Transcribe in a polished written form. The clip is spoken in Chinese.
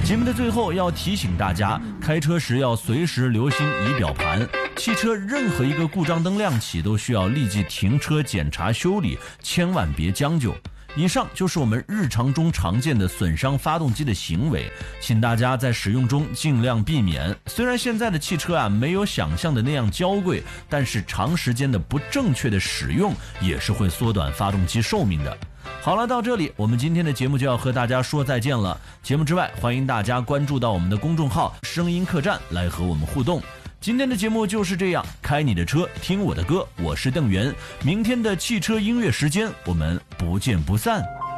节目的最后要提醒大家，开车时要随时留心仪表盘，汽车任何一个故障灯亮起都需要立即停车检查修理，千万别将就。以上就是我们日常中常见的损伤发动机的行为，请大家在使用中尽量避免。虽然现在的汽车没有想象的那样娇贵，但是长时间的不正确的使用也是会缩短发动机寿命的。好了，到这里我们今天的节目就要和大家说再见了。节目之外，欢迎大家关注到我们的公众号声音客栈来和我们互动。今天的节目就是这样，开你的车，听我的歌，我是邓源。明天的汽车音乐时间，我们不见不散。